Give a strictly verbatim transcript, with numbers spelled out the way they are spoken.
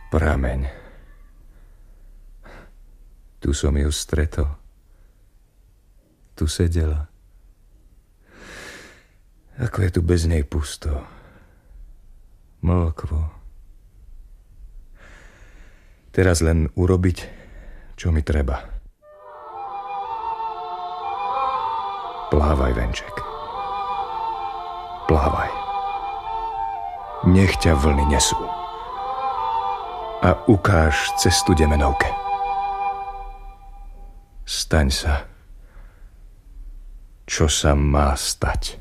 Prameň. Tu som ju stretol. Tu sedela. Ako je tu bez nej pusto. Mlkvo. Teraz len urobiť, čo mi treba. Plávaj, venček. Plávaj. Nech ťa vlny nesú. A ukáž cestu demenovke. Staň sa, čo sa má stať.